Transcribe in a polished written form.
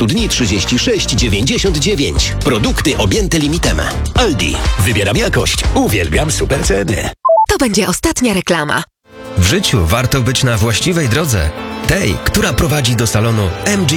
30 dni 36,99. Produkty objęte limitem. Aldi. Wybieram jakość. Uwielbiam super ceny. To będzie ostatnia reklama. W życiu warto być na właściwej drodze. Tej, która prowadzi do salonu MG